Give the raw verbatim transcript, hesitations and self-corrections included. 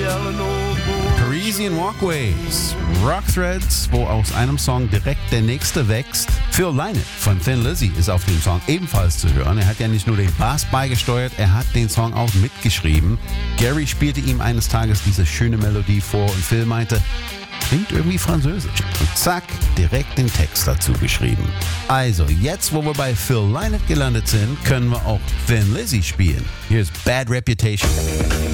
Parisian Walkways, Rock Threads, wo aus einem Song direkt der nächste wächst. Phil Lynott von Thin Lizzy ist auf dem Song ebenfalls zu hören. Er hat ja nicht nur den Bass beigesteuert, er hat den Song auch mitgeschrieben. Gary spielte ihm eines Tages diese schöne Melodie vor und Phil meinte, klingt irgendwie französisch. Und zack, direkt den Text dazu geschrieben. Also, jetzt wo wir bei Phil Lynott gelandet sind, können wir auch Thin Lizzy spielen. Hier ist Bad Reputation.